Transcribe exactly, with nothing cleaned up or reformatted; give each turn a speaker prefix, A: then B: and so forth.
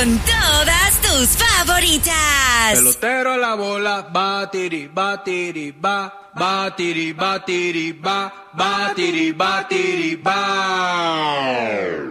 A: con todas tus favoritas.
B: Pelotero a la bola, batiri, batiri, ba, batiri, batiri, ba, batiri, batiri, ba.